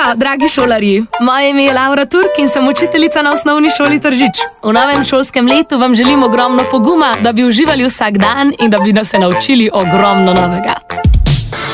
Zdrav, dragi šolarji! Moje ime je Laura Turk in sem učiteljica na osnovni šoli Tržič. V novem šolskem letu vam želim ogromno poguma, da bi uživali vsak dan in da bi nas se naučili ogromno novega.